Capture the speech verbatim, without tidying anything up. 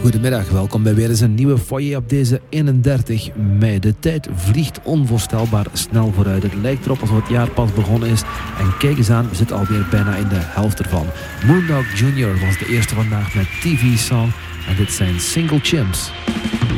Goedemiddag, welkom bij weer eens een nieuwe foyer op deze eenendertig mei. De tijd vliegt onvoorstelbaar snel vooruit. Het lijkt erop alsof het jaar pas begonnen is. En kijk eens aan, we zitten alweer bijna in de helft ervan. Moondog junior was de eerste vandaag met T V Song. En dit zijn Single Chimps.